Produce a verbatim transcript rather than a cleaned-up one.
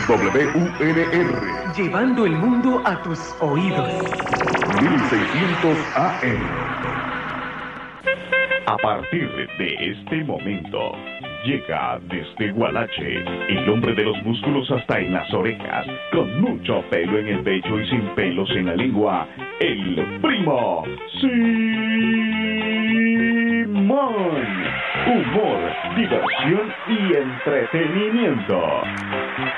W U N R. Llevando el mundo a tus oídos. mil seiscientos A M. A partir de este momento, llega desde Gualache, el hombre de los músculos hasta en las orejas, con mucho pelo en el pecho y sin pelos en la lengua, el primo Simón. Humor, diversión y entretenimiento.